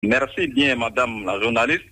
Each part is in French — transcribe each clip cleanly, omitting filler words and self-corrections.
Merci bien, madame la journaliste.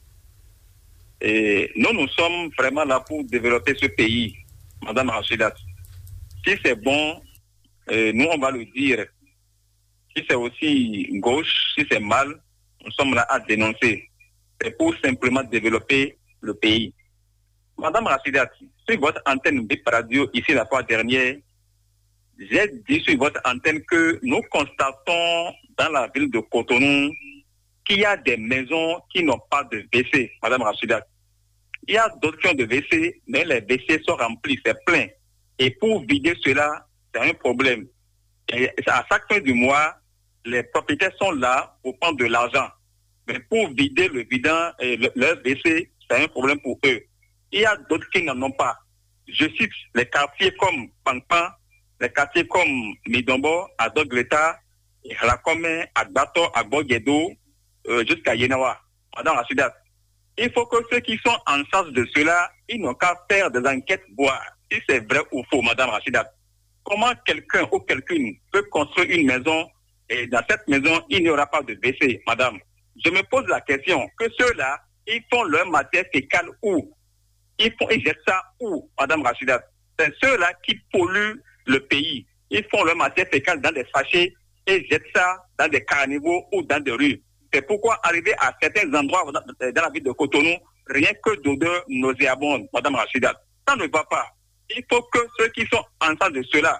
Et nous sommes vraiment là pour développer ce pays, madame Rachidat. Si c'est bon, nous, on va le dire. Si c'est aussi gauche, si c'est mal, nous sommes là à dénoncer. C'est pour simplement développer le pays. Madame Rachidat, sur votre antenne Bip Radio, ici la fois dernière, j'ai dit sur votre antenne que nous constatons dans la ville de Cotonou qu'il y a des maisons qui n'ont pas de WC, madame Rachidat. Il y a d'autres qui ont de WC, mais les WC sont remplis, c'est plein. Et pour vider cela, c'est un problème. Et à chaque fin du mois, les propriétaires sont là pour prendre de l'argent. Mais pour vider le bidon et leur WC, c'est un problème pour eux. Il y a d'autres qui n'en ont pas. Je cite les quartiers comme Pangpan, les quartiers comme Midombo, Adogleta, Rakome, Agbato, Agbogedo, jusqu'à Yenawa. Madame Rachidat, il faut que ceux qui sont en charge de cela, ils n'ont qu'à faire des enquêtes, voir si c'est vrai ou faux, madame Rachidat. Comment quelqu'un ou quelqu'une peut construire une maison et dans cette maison, il n'y aura pas de WC, madame? Je me pose la question, que ceux-là, ils font leur matière fécale où? Ils jettent ça où, madame Rachidat? C'est ceux-là qui polluent le pays. Ils font leur matière fécale dans des sachets et jettent ça dans des carnivaux ou dans des rues. C'est pourquoi arriver à certains endroits dans la ville de Cotonou, rien que d'odeur nauséabonde, madame Rachidat. Ça ne va pas. Il faut que ceux qui sont en charge de cela,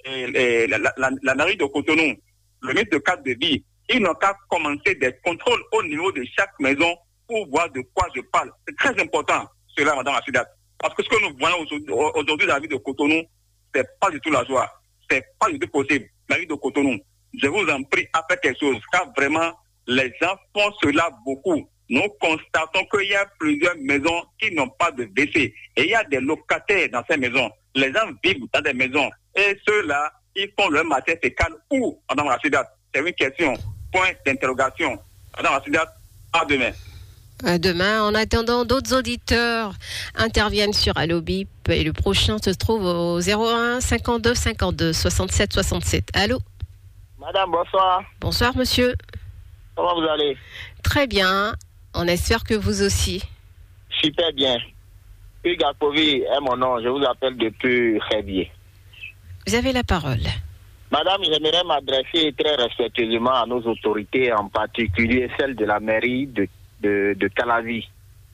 la mairie de Cotonou, le ministre de cadre de vie, ils n'ont qu'à commencer des contrôles au niveau de chaque maison pour voir de quoi je parle. C'est très important, cela, madame Rachidat. Parce que ce que nous voyons aujourd'hui dans la ville de Cotonou, c'est pas du tout la joie. C'est pas du tout possible. La ville de Cotonou, je vous en prie, à faire quelque chose, car vraiment, les gens font cela beaucoup. Nous constatons qu'il y a plusieurs maisons qui n'ont pas de WC. Et il y a des locataires dans ces maisons. Les gens vivent dans des maisons. Et ceux-là, ils font leur matière fécale où, madame Rachidat? C'est une question. Point d'interrogation. Madame Rachidat, à demain. À demain. En attendant, d'autres auditeurs interviennent sur Allo Bip. Et le prochain se trouve au 01 52 52 67 67. Allô? Madame, bonsoir. Bonsoir, monsieur. Comment vous allez? Très bien. On espère que vous aussi. Super bien. Hugues Akovi est mon nom. Je vous appelle depuis Révier. Vous avez la parole. Madame, j'aimerais m'adresser très respectueusement à nos autorités, en particulier celle de la mairie de Calavi.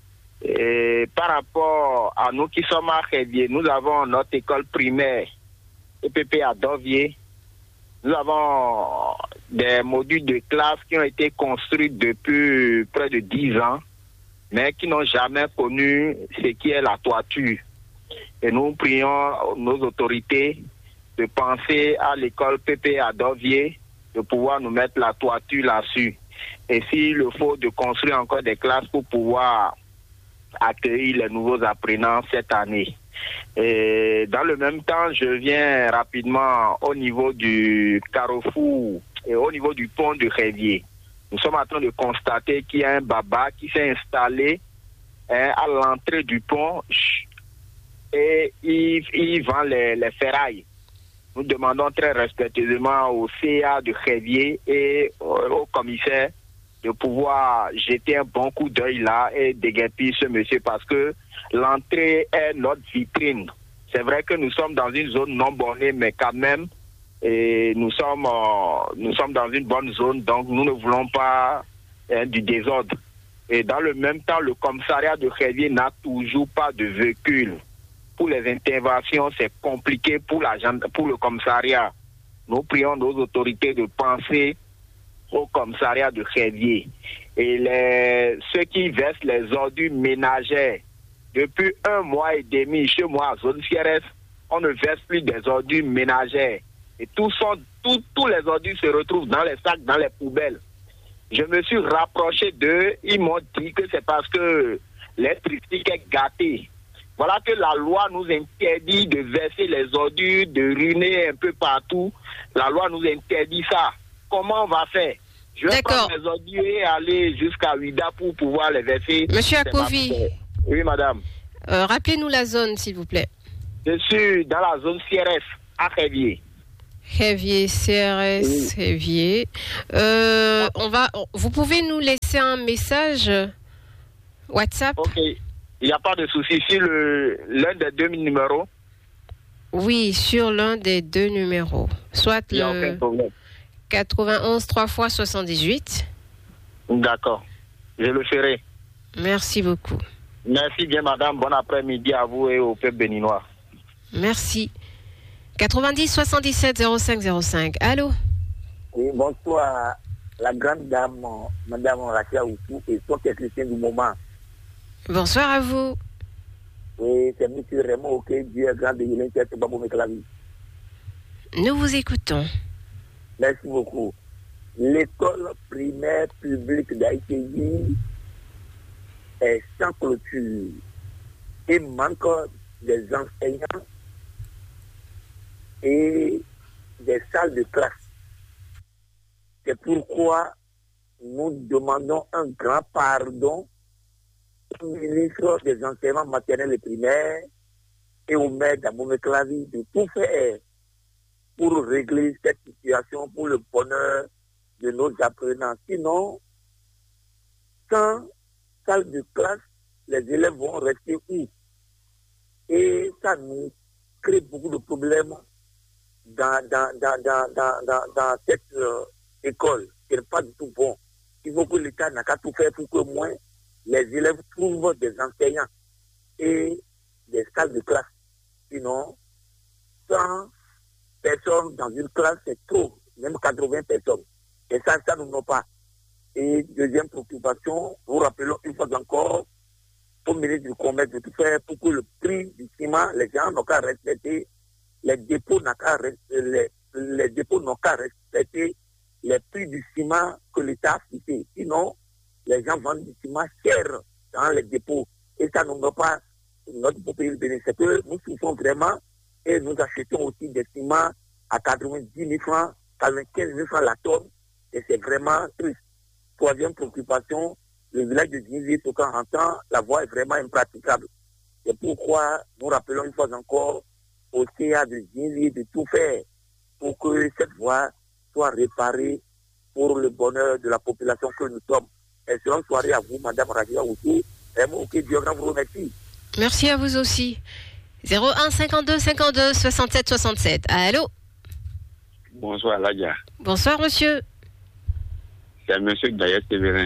Et par rapport à nous qui sommes à Révier, nous avons notre école primaire EPP à Dovier. Nous avons des modules de classe qui ont été construits depuis près de 10 ans, mais qui n'ont jamais connu ce qui est la toiture. Et nous prions nos autorités de penser à l'école PP à Dovier, de pouvoir nous mettre la toiture là-dessus. Et s'il le faut, de construire encore des classes pour pouvoir accueillir les nouveaux apprenants cette année. Et dans le même temps, je viens rapidement au niveau du carrefour et au niveau du pont de Révier. Nous sommes en train de constater qu'il y a un baba qui s'est installé à l'entrée du pont et il vend les ferrailles. Nous demandons très respectueusement au CA de Révier et au commissaire de pouvoir jeter un bon coup d'œil là et déguerpir ce monsieur parce que l'entrée est notre vitrine. C'est vrai que nous sommes dans une zone non bornée, mais quand même, et nous sommes dans une bonne zone, donc nous ne voulons pas du désordre. Et dans le même temps, le commissariat de Révier n'a toujours pas de véhicule. Pour les interventions, c'est compliqué pour le commissariat. Nous prions nos autorités de penser au commissariat de Révier. Et ceux qui versent les ordures ménagères, depuis 1 mois et demi, chez moi, à Zone Sierres, on ne verse plus des ordures ménagères. Et tous les ordures se retrouvent dans les sacs, dans les poubelles. Je me suis rapproché d'eux. Ils m'ont dit que c'est parce que l'électricité est gâtée. Voilà que la loi nous interdit de verser les ordures, de ruiner un peu partout. La loi nous interdit ça. Comment on va faire? Je vais prendre les ordures et aller jusqu'à Ouida pour pouvoir les verser. Monsieur Akovi. Oui, madame. Rappelez-nous la zone, s'il vous plaît. Je suis dans la zone CRF, à Révier. Révier, CRS, Oui. Révier. Vous pouvez nous laisser un message WhatsApp? Ok, il n'y a pas de souci. Si l'un des deux numéros, Oui, sur l'un des deux numéros. Soit il n'y a aucun le problème. 91 3 x 78. D'accord, je le ferai. Merci beaucoup. Merci bien, madame. Bon après-midi à vous et au peuple béninois. Merci. 90 77 05 05. Allô? Oui, bonsoir, la grande dame, madame Rachia Oussou, et toi qui es chrétien du moment. Bonsoir à vous. Oui, c'est M. Raymond, ok, Dieu est grand de Yélène, c'est Babou Meklavi. Nous vous écoutons. Merci beaucoup. L'école primaire publique d'Haïti est sans clôture et manque des enseignants et des salles de classe. C'est pourquoi nous demandons un grand pardon au ministre des enseignements maternels et primaires et au maire d'Abomey-Clavi de tout faire pour régler cette situation pour le bonheur de nos apprenants. Sinon, sans salle de classe, les élèves vont rester où? Et ça nous crée beaucoup de problèmes dans cette école. Ce n'est pas du tout bon. Il faut que l'État n'a qu'à tout faire pour que moins les élèves trouvent des enseignants et des salles de classe. Sinon, 100 personnes dans une classe, c'est trop, même 80 personnes. Et ça nous n'a pas. Et deuxième préoccupation, nous rappelons une fois encore au ministre du Commerce de tout faire pour que le prix du ciment, les gens n'ont qu'à respecter, les dépôts n'ont qu'à respecter les prix du ciment que l'État a fixé. Sinon, les gens vendent du ciment cher dans les dépôts. Et ça nous n'a pas notre pays bénéfice. C'est que nous souffrons vraiment et nous achetons aussi des ciments à 90 000 francs, 95 000 francs la tonne. Et c'est vraiment triste. Troisième préoccupation, le village de Ginzi, Tokan entend, la voie est vraiment impraticable. C'est pourquoi nous rappelons une fois encore au CA de Ginzi de tout faire pour que cette voie soit réparée pour le bonheur de la population que nous sommes. Excellente soirée à vous, Madame Radia Oussou. Ok, Dieu vous remercie. Merci à vous aussi. 01 52 52 67 67. Allô? Bonsoir, Ladia. Bonsoir, monsieur. C'est monsieur Gaïa Sévérin.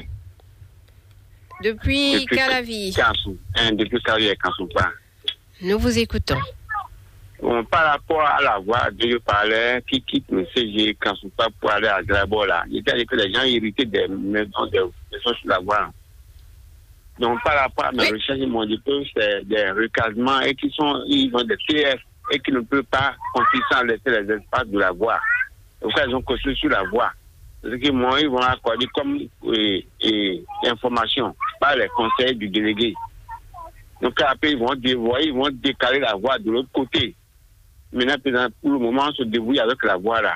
Depuis Calavi. Depuis Calavi, Kansoupa. Nous vous écoutons. Bon, par rapport à la voie dont je parlais, qui quitte le CG Kansoupa pour aller à Grabola, il était que les gens irrités des maisons sur la voie. Donc, par rapport à mes recherches, ils m'ont dit que c'est des recasements et ils ont des TF et qui ne peuvent pas continuer à laisser les espaces de la voie. Donc, ils ont construit sur la voie. Ce qu'ils vont accorder comme information par les conseils du délégué. Donc après, ils vont dévoyer, ils vont décaler la voie de l'autre côté. Maintenant, pour le moment, on se débrouille avec la voie là.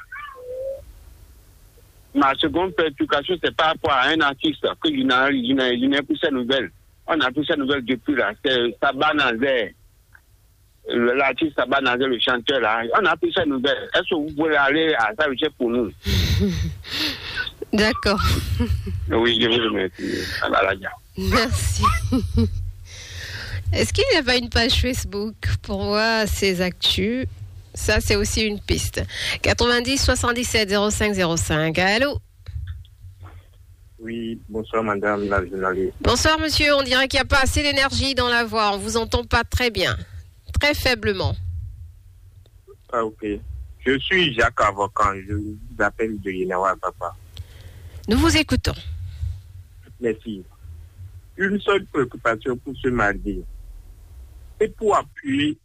Ma seconde préoccupation, c'est par rapport à un artiste que je n'ai plus ces nouvelles. On a plus ces nouvelles depuis là. C'est Saba Nazer. L'artiste Saba Nazer, le chanteur là. On a plus ces nouvelles. Est-ce que vous pouvez aller à ça pour nous? D'accord. Oui, je vous remercie. Merci. Est-ce qu'il n'y a pas une page Facebook pour voir ces actus? Ça, c'est aussi une piste. 90 77 05 05. Allô? Oui, bonsoir madame la journaliste. Bonsoir monsieur, on dirait qu'il n'y a pas assez d'énergie dans la voix. On vous entend pas très bien. Très faiblement. Ah ok. Je suis Jacques Avocat, je vous appelle de Yenawa, papa. Nous vous écoutons. Merci. Une seule préoccupation pour ce mardi. Et pour appuyer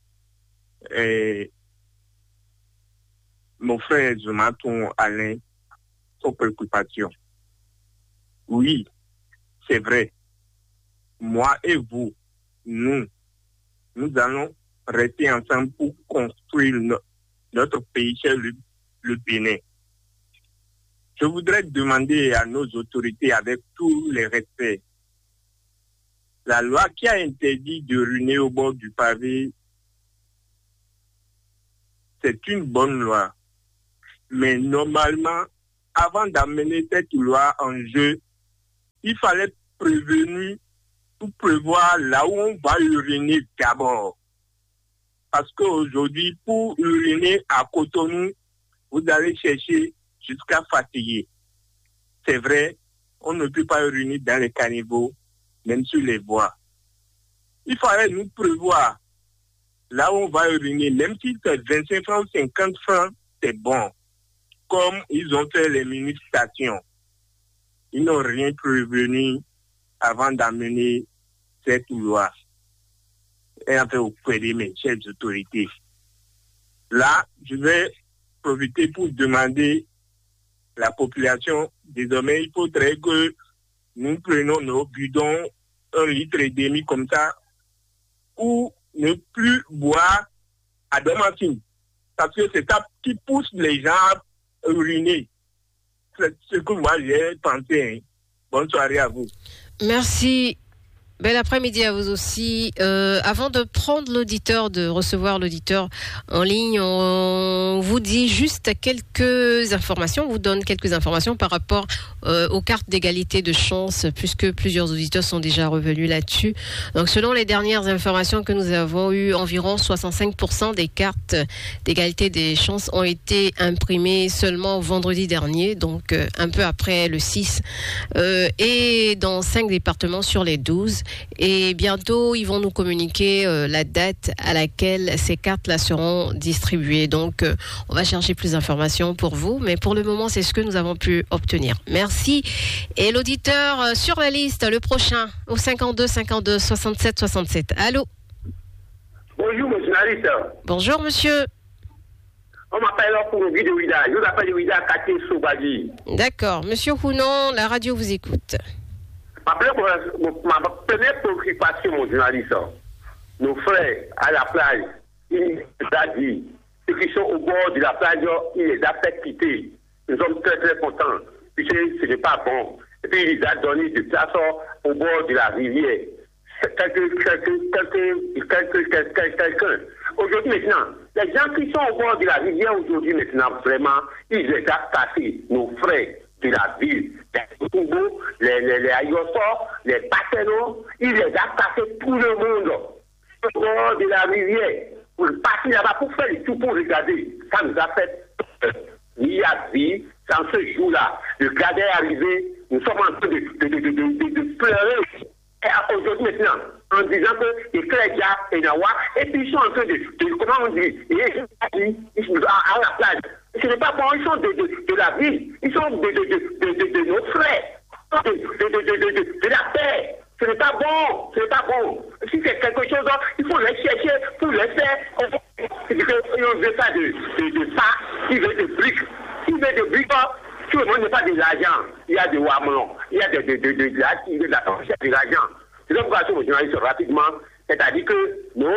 mon frère Zumaton Alain aux préoccupations. Oui, c'est vrai. Moi et vous, nous allons rester ensemble pour construire notre pays chez le Bénin. Je voudrais demander à nos autorités, avec tout les respects, la loi qui a interdit de ruiner au bord du pavé, c'est une bonne loi. Mais normalement, avant d'amener cette loi en jeu, il fallait prévoir là où on va uriner d'abord. Parce qu'aujourd'hui, pour uriner à Cotonou, vous allez chercher jusqu'à fatiguer. C'est vrai, on ne peut pas uriner dans les caniveaux, même sur les voies. Il fallait nous prévoir là où on va uriner, même si c'est 25 francs ou 50 francs, c'est bon. Comme ils ont fait les mini-stations. Ils n'ont rien prévenu avant d'amener cette loi. Et enfin, auprès de mes chefs autorités. Là, je vais profiter pour demander à la population, désormais, il faudrait que nous prenions nos bidons 1,5 litre comme ça, ou ne plus boire à domicile. Parce que c'est ça qui pousse les gens à uriner. C'est ce que moi j'ai pensé. Hein. Bonne soirée à vous. Merci. Bel après-midi à vous aussi. Avant de recevoir l'auditeur en ligne, on vous dit juste quelques informations, on vous donne quelques informations par rapport aux cartes d'égalité de chance, puisque plusieurs auditeurs sont déjà revenus là-dessus. Donc, selon les dernières informations que nous avons eues, environ 65% des cartes d'égalité des chances ont été imprimées seulement vendredi dernier, donc un peu après le 6, et dans 5 départements sur les 12. Et bientôt, ils vont nous communiquer la date à laquelle ces cartes-là seront distribuées. Donc, on va chercher plus d'informations pour vous. Mais pour le moment, c'est ce que nous avons pu obtenir. Merci. Et l'auditeur sur la liste, le prochain, au 52 52 67 67. Allô? Bonjour, monsieur journaliste. Bonjour, monsieur. On m'appelle pour le vidéo Ouida. Je vous appelle le Ouida Katé Sobadi. D'accord. Monsieur Hounon, la radio vous écoute. Ma première préoccupation, mon journaliste, nos frères à la plage, il nous a dit, ceux qui sont au bord de la plage, il les a fait quitter. Nous sommes très très contents, puisque ce n'est pas bon. Et puis il les a donné de place au bord de la rivière. Quelqu'un. Aujourd'hui maintenant, les gens qui sont au bord de la rivière aujourd'hui maintenant, vraiment, ils les ont passés, nos frères de la ville, les aéroports, les bateaux, il les a passés tout le monde au bord de la rivière pour passer là-bas pour faire le tout pour regarder. Ça nous a fait il y a vie, dans ce jour-là, le gardien est arrivé, nous sommes en train de pleurer. Et aujourd'hui maintenant, en disant que les Clédia et Nawa, et puis ils sont en train de comment on dit, ils sont à la plage. Ce n'est pas bon, ils sont de la ville, ils sont de nos frères, de la terre. Ce n'est pas bon, ce n'est pas bon. Si c'est quelque chose, il faut les chercher pour les faire. C'est qu'on veut ça de ça, il veut de briques. Il veut de briques, tout le monde n'est pas de l'argent. Il y a des wamelons, il y a de l'argent. C'est donc pourquoi je journaliste rapidement, c'est-à-dire que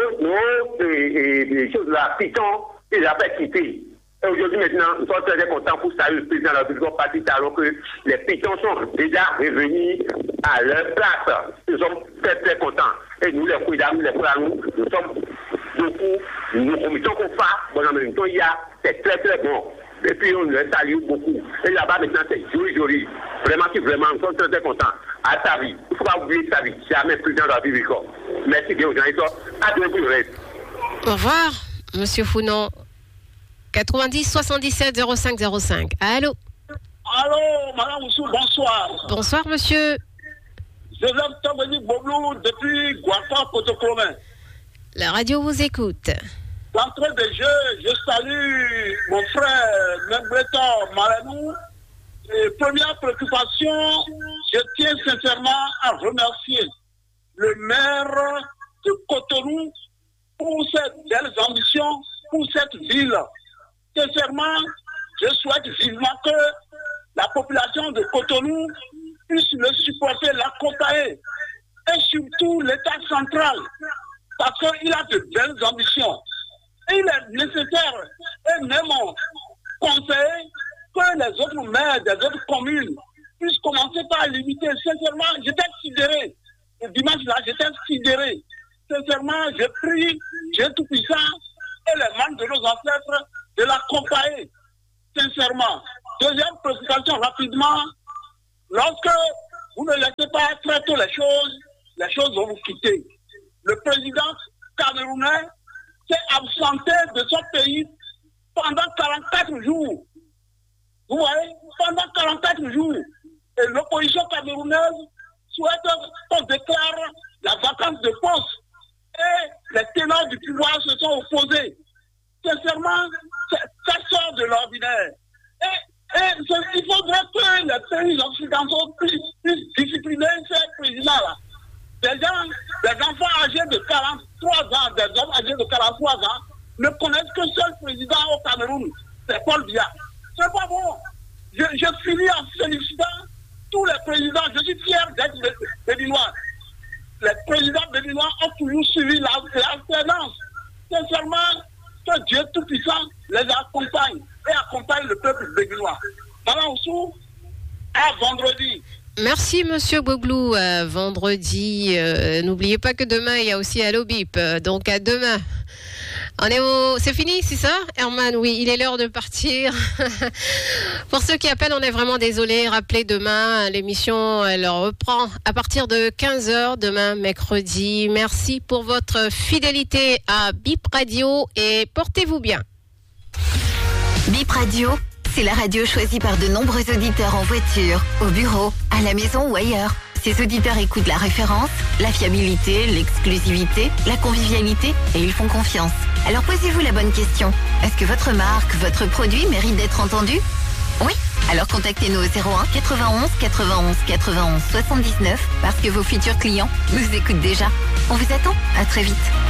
nos choses là, Python, il les a fait quitter. Et aujourd'hui maintenant, nous sommes très contents pour saluer le président de la République parti alors que les Pythons sont déjà revenus à leur place. Nous sommes très très contents. Et nous les cuidons, nous sommes beaucoup, nous commettons qu'on fasse, bon en même temps, c'est très très bon. Et puis on les salue beaucoup. Et là-bas maintenant c'est joli. Vraiment, nous sommes très très contents. À sa vie. Il ne faut pas oublier sa vie. Jamais président de la République. Merci bien aux journalistes. À demain. Au revoir, monsieur Founon. 90 77 05 05. Allô? Allô, madame Oussou, bonsoir. Bonsoir, monsieur. Joseph Tambani Boblou depuis Guafa, Cotocomain. La radio vous écoute. D'entrée de jeu, je salue mon frère Membreton Maranou. Première préoccupation, je tiens sincèrement à remercier le maire de Cotonou pour cette belle ambition, pour cette ville. Sincèrement, je souhaite vivement que la population de Cotonou puisse le supporter, l'accompagner, et surtout l'État central, parce qu'il a de belles ambitions. Et il est nécessaire et même conseillé que les autres maires des autres communes puissent commencer par limiter. Sincèrement, j'étais sidéré. Le dimanche là, j'étais sidéré. Sincèrement, je prie Dieu Tout-Puissant et les membres de nos ancêtres de l'accompagner. Sincèrement. pas très tôt les choses vont vous quitter. Le président camerounais s'est absenté de son pays pendant 44 jours. Vous voyez, pendant 44 jours. Et l'opposition camerounaise souhaite qu'on déclare la vacance de poste. Et les ténors du pouvoir se sont opposés. Sincèrement, ça sort de l'ordinaire. Et il faudrait que les pays occidentaux puissent discipliner ces présidents-là. Des enfants âgés de 43 ans, des hommes âgés de 43 ans, ne connaissent qu'un seul président au Cameroun, c'est Paul Biya. C'est pas bon. Je finis en félicitant tous les présidents. Je suis fier d'être béninois. Les présidents béninois ont toujours suivi l'alternance. Sincèrement, que Dieu Tout-Puissant les accompagne et accompagne le peuple béninois. Madame Oussou, à vendredi. Merci, Monsieur Boglou. Vendredi, n'oubliez pas que demain, il y a aussi Allo Bip. Donc, à demain. C'est fini, c'est ça, Herman? Oui, il est l'heure de partir. Pour ceux qui appellent, on est vraiment désolé. Rappelez demain, l'émission, elle reprend à partir de 15h, demain, mercredi. Merci pour votre fidélité à Bip Radio et portez-vous bien. Bip Radio, c'est la radio choisie par de nombreux auditeurs en voiture, au bureau, à la maison ou ailleurs. Ces auditeurs écoutent la référence, la fiabilité, l'exclusivité, la convivialité et ils font confiance. Alors posez-vous la bonne question. Est-ce que votre marque, votre produit mérite d'être entendu? Oui? Alors contactez-nous au 01 91 91 91 79 parce que vos futurs clients nous écoutent déjà. On vous attend. À très vite.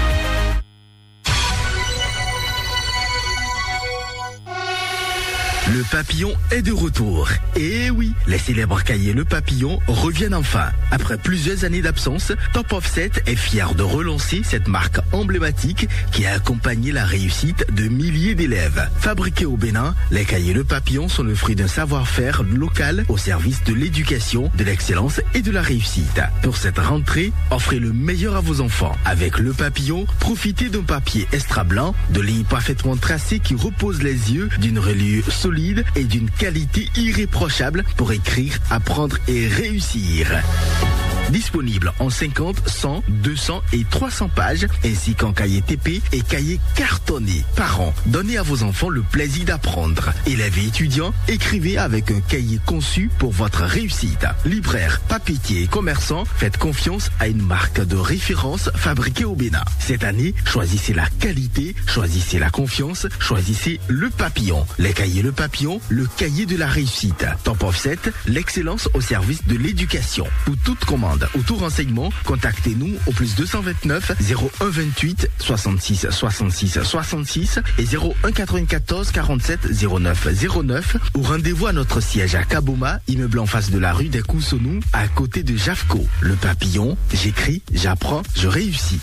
Le Papillon est de retour. Et oui, les célèbres cahiers Le Papillon reviennent enfin. Après plusieurs années d'absence, Top Offset est fier de relancer cette marque emblématique qui a accompagné la réussite de milliers d'élèves. Fabriqués au Bénin, les cahiers Le Papillon sont le fruit d'un savoir-faire local au service de l'éducation, de l'excellence et de la réussite. Pour cette rentrée, offrez le meilleur à vos enfants. Avec Le Papillon, profitez d'un papier extra blanc, de lignes parfaitement tracées qui reposent les yeux, d'une reliure solide et d'une qualité irréprochable pour écrire, apprendre et réussir. Disponible en 50, 100, 200 et 300 pages, ainsi qu'en cahier TP et cahier cartonné. Parents, donnez à vos enfants le plaisir d'apprendre. Élèves et étudiants, écrivez avec un cahier conçu pour votre réussite. Libraires, papetiers et commerçants, faites confiance à une marque de référence fabriquée au Bénin. Cette année, choisissez la qualité, choisissez la confiance, choisissez Le Papillon. Les cahiers Le Papillon, le cahier de la réussite. Top Offset, l'excellence au service de l'éducation. Pour toute commande ou tout renseignement, contactez-nous au plus 229 01 28 66 66 66 et 01 94 47 09 09 ou rendez-vous à notre siège à Kaboma, immeuble en face de la rue des Koussonou, à côté de Jafco. Le Papillon, j'écris, j'apprends, je réussis.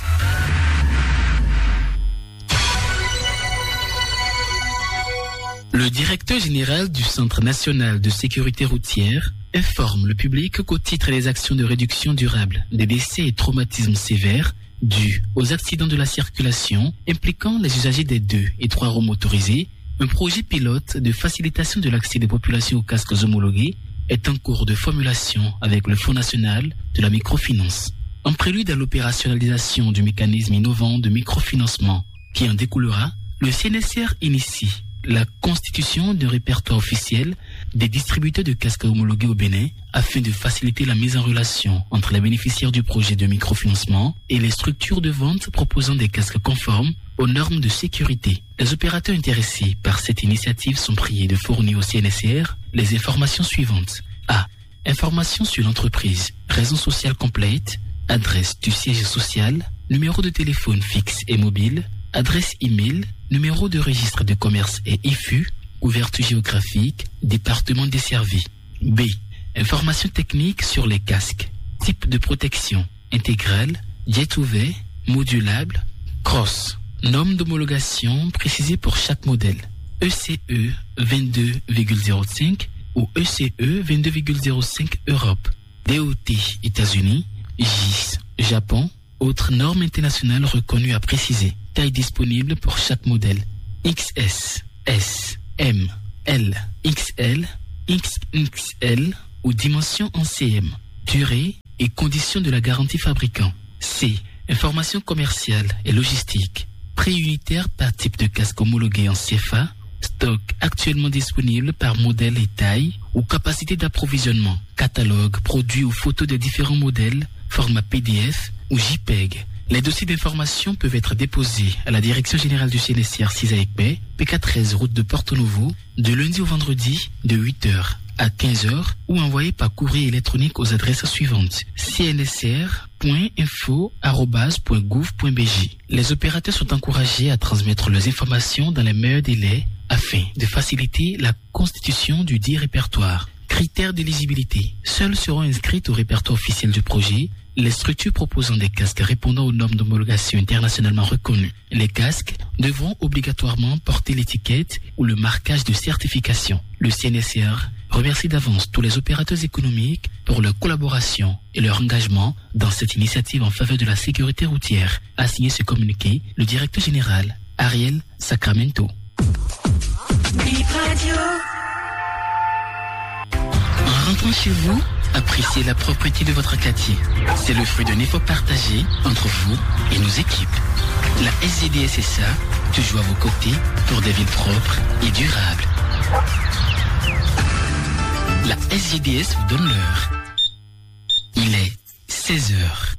Le directeur général du Centre national de sécurité routière informe le public qu'au titre des actions de réduction durable des décès et traumatismes sévères dus aux accidents de la circulation impliquant les usagers des 2 et 3 roues motorisées, un projet pilote de facilitation de l'accès des populations aux casques homologués est en cours de formulation avec le Fonds national de la microfinance. En prélude à l'opérationnalisation du mécanisme innovant de microfinancement qui en découlera, le CNSR initie la constitution d'un répertoire officiel des distributeurs de casques homologués au Bénin afin de faciliter la mise en relation entre les bénéficiaires du projet de microfinancement et les structures de vente proposant des casques conformes aux normes de sécurité. Les opérateurs intéressés par cette initiative sont priés de fournir au CNSR les informations suivantes. A. Informations sur l'entreprise, raison sociale complète, adresse du siège social, numéro de téléphone fixe et mobile, adresse e-mail, numéro de registre de commerce et IFU, couverture géographique, département desservi. B. Informations techniques sur les casques. Type de protection, intégrale, jet ouvert, modulable, cross. Norme d'homologation précisée pour chaque modèle. ECE 22,05 ou ECE 22,05 Europe. DOT États-Unis, GIS Japon, autres normes internationales reconnues à préciser. Taille disponible pour chaque modèle. XS, S, M, L, XL, XXL ou dimension en CM. Durée et conditions de la garantie fabricant. C. Information commerciale et logistique. Prix unitaire par type de casque homologué en CFA. Stock actuellement disponible par modèle et taille ou capacité d'approvisionnement. Catalogue, produits ou photos des différents modèles, format PDF ou JPEG. Les dossiers d'information peuvent être déposés à la Direction Générale du CNSR 6 à Ekbé, PK13 route de Porto Novo, de lundi au vendredi de 8h à 15h ou envoyés par courrier électronique aux adresses suivantes: cnsr.info@gouv.bj. Les opérateurs sont encouragés à transmettre leurs informations dans les meilleurs délais afin de faciliter la constitution du dit répertoire. Critères d'éligibilité. Seules seront inscrites au répertoire officiel du projet les structures proposant des casques répondant aux normes d'homologation internationalement reconnues. Les casques devront obligatoirement porter l'étiquette ou le marquage de certification. Le CNSR remercie d'avance tous les opérateurs économiques pour leur collaboration et leur engagement dans cette initiative en faveur de la sécurité routière. A signé ce communiqué le directeur général Ariel Sacramento. En rentrant chez vous, appréciez la propreté de votre quartier. C'est le fruit d'un effort partagé entre vous et nos équipes. La SGDSSA, toujours à vos côtés pour des villes propres et durables. La SGDS vous donne l'heure. Il est 16h.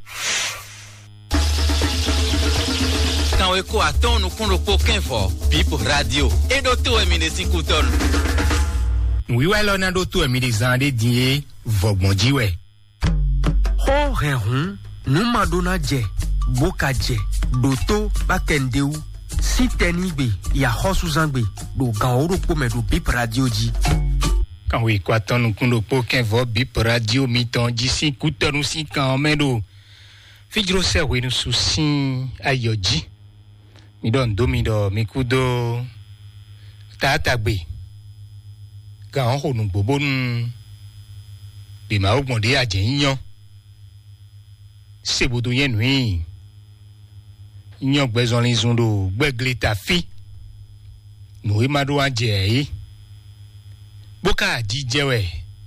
Quand on attend, nous prenons aucun fort. Bip radio. Et d'autres éminents s'écoutent. Oui, ouais, l'on a d'autres éminents dédiés. Vogmondi, ouais. Ho, Réron, nous madonna dje, boka dje, doto, bakendeu, si tenibe, ya hosuzangbe, do gaoro pome do bip radio ji. Quand oui, quoi, tant nous qu'on aucun vo bip radio, miton, d'ici, couteau, nous si, quand on do. Fidro se, oui, nous soucis, ayoji. Mi don do, mi kudo, tatakbe. Quand on nous bobon, de ma augmenté à Djignon. C'est boudou yen oui. Ignon besoin les ondes, begle ta fille. Nous imado à Djei. Boka di Djewe.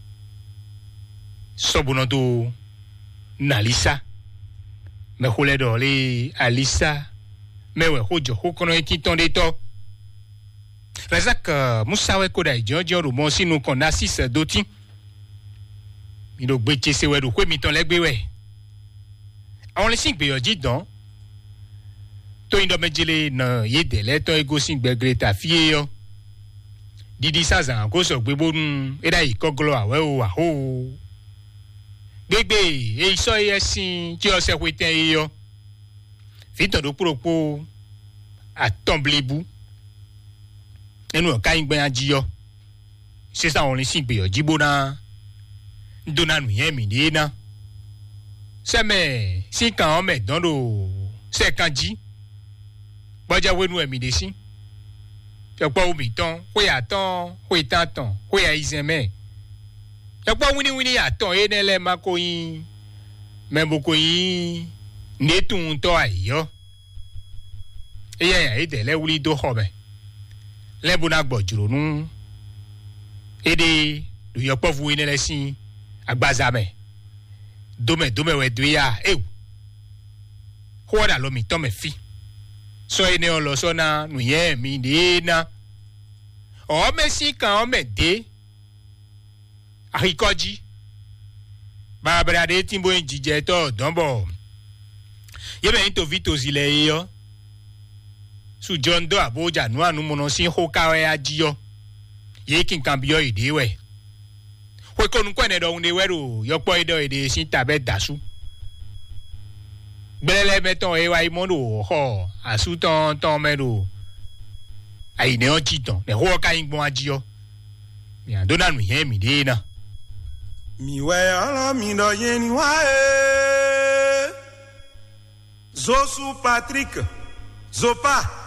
Sobunondo Nalisa. Me roule d'orle Alisa. Me we hojo hokono ekiton de to. Razak Moussawe Koda Djodjo Roubon si nous qu'on a 6 doti. Mi do gbeche se we do kwe mi ton legbe we. On le sing be yo dit don. To indo mejele na ye dele to ego sing be greta fie yo. Didi sa zan ko so gbe bodun e da ikoglo awe o wa ho. Gbegbe e so yesin ti o se kweten yo. Fiton do propo a tomblebu. Enu ka ingbe anji yo. C'est ça on le sing be yo jibona. Dona nous yemi dina. C'est mais si quand on met dans le c'est quand dit. Baja we nous yemi desi. Tu pas au miton, oui attend, oui t'attend, oui à iseme. Tu pas wini attend et ne le makoyi. Même bokoyi ne tout to ayo. Et ya ede le wuli do hobe. Le bona gbojuro nu. Ede du yo pas vous ne le si. Agbazame dome we duya Hoda lo mi tome fi so ene o lo so na nu ye mi de na o me si kan o me de ahikoji ba bra de timbo njije to dombo ye be into vito zile yo su John do aboja nu anu mono si hokawe ajiyo ye kin kan biyo ide we we konu kwene do unde weru yopo ido ide sin tabe dasu gbelele meton e wa imono ho asu ton meru ai ne ojiton ne ho ka ingbon ajiyo mi adona nu yen mi de na mi we ala mi do yen ni wa e Zosu Patrick Zopa